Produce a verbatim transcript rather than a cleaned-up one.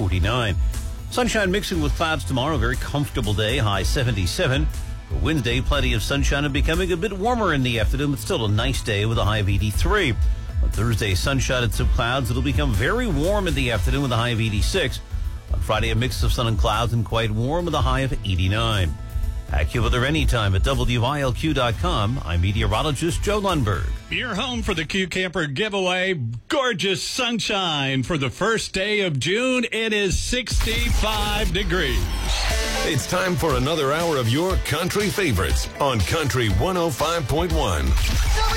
forty-nine. Sunshine mixing with clouds tomorrow. Very comfortable day, high seventy-seven. For Wednesday, plenty of sunshine and becoming a bit warmer in the afternoon, but still a nice day with a high of eighty-three. On Thursday, sunshine and some clouds. It'll become very warm in the afternoon with a high of eighty-six. On Friday, a mix of sun and clouds and quite warm with a high of eighty-nine. AccuWeather anytime at W I L Q dot com. I'm meteorologist Joe Lundberg. You're home for the Q Camper giveaway. Gorgeous sunshine for the first day of June. It is sixty-five degrees. It's time for another hour of your country favorites on Country one oh five point one.